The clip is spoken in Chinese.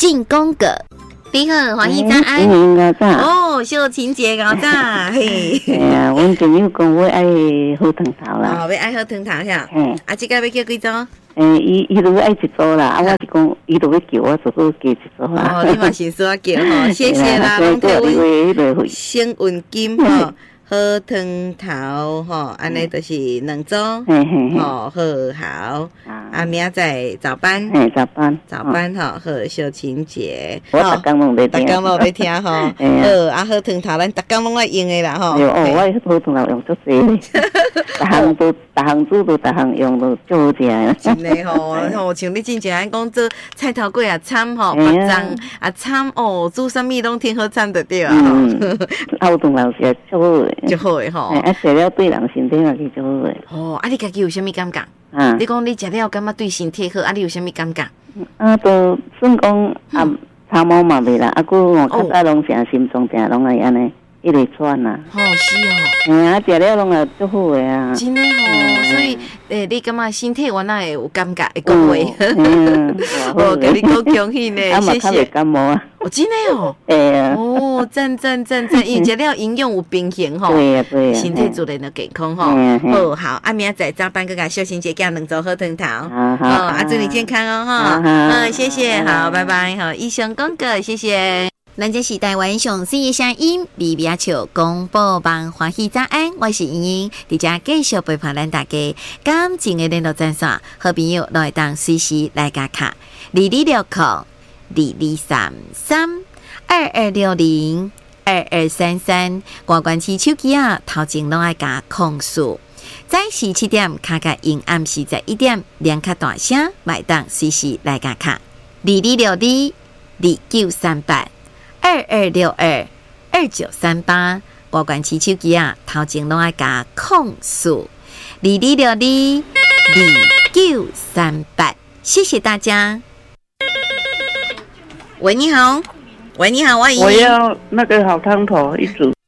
进宫格。你好，欢迎早安。哦，小情节搞早，嘿。 哎呀，阮朋友讲我爱好汤头啦。 哦，要爱好汤头呀。啊，这个要叫几组？ 伊都要爱一组啦。啊，我是讲，伊都要叫我做个加一组啦。 哦，你嘛是说叫吼，谢谢啦，拢替阮幸运金吼。好汤头吼，安尼就是2组，吼好，啊明仔载早班，早班吼，好小情节， 我逐工拢在听吼，好好汤头，咱逐工拢爱用的啦吼。 我好汤头用足济，逐项煮都逐项用都足好食的。 真的吼，像你之前讲做菜头粿啊，掺吼白粽啊掺哦，煮啥物拢挺好掺得着啊吼。 好汤头是足好的。 就好诶吼， 食了对人身体嘛是足好诶。 哦，啊，你家己有啥物感觉？你讲你食了感觉对身体好，啊，你有啥物感觉？ 都算讲参谋嘛袂啦，啊，佫较早拢成心脏病，拢会安尼一直喘啦。 哦，是哦。 食了拢也足好诶啊。 真诶吼，所以你感觉身体原来会有感觉，会讲话。我甲你讲恭喜呢，谢谢。 感冒啊。 哦，真诶哦。哦，赞！因为食了营养有平衡吼。 对呀。 身体自然就健康吼。好，啊，明仔载早班，佮甲小晴姐叫2组好汤头。好，祝你健康哦哈。谢谢，好，拜拜，好，以上广告，谢谢。咱这是台湾上水的声音，微微笑广播网欢喜早安，我是莹莹，伫遮继续陪伴咱大家。感情的联络专线，好朋友都会当随时来加卡2260223322602233，外关市手机啊，头前拢爱加控诉。早时7点卡卡因暗时11点，连卡大声，买当随时来加卡2262293822622938，外关市手机啊，头前拢爱加控诉22622938，谢谢大家。喂，你好，我要那个好汤头一组。